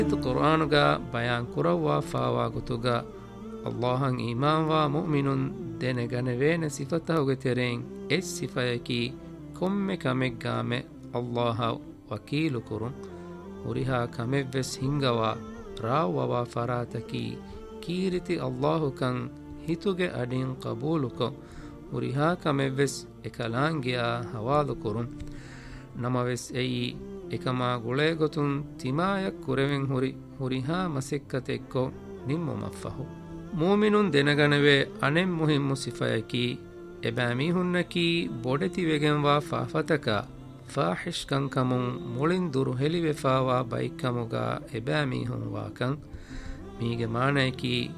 قرآنگا بیان کروا فاوا گتوگا اللہن ایمان وا مؤمنون دینگنوین صفتہوگے ترین اس صفیکی کم کمک گامے اللہ وکیل کرن ورہا کمک ویس ہنگوا راو ووا فراتکی کیرتی اللہ کن ہتوگے اڈین قبول کو ورہا کمک ویس اکلانگیا حوال کرن نمویس ای එකමා ගොලේ ගොතුන් තිමායක් කුරවෙන් හුරිහා මසෙක්කතෙක්කෝ නිම්මොමක්ෆහු. මූමිනුන් දෙනගනවේ අනෙම් මුහිම්මු සිෆයකි එබෑමිහුන්නකි බොඩතිවෙගෙන්වා ෆාෆතකා ෆාහිෂ්කංකමුන් මුලින් දුරු හෙළිවෙෆාවා බයික්කමුගා එබෑමිහුන්වාකං මීගෙ මානයකි